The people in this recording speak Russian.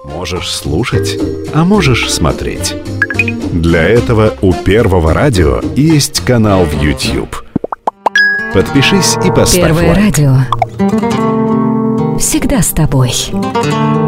Можешь слушать, а можешь смотреть. Для этого у Первого радио есть канал в YouTube. Подпишись и поставь Первое лайк. радио. Всегда с тобой.